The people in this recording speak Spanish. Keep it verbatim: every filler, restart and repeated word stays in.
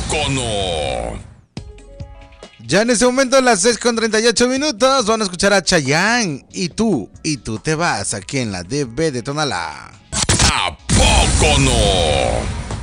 poco no? Ya en este momento, a las seis con treinta y ocho minutos, van a escuchar a Chayanne. Y tú, y tú te vas aquí en la D B de Tonalá. ¿A poco no?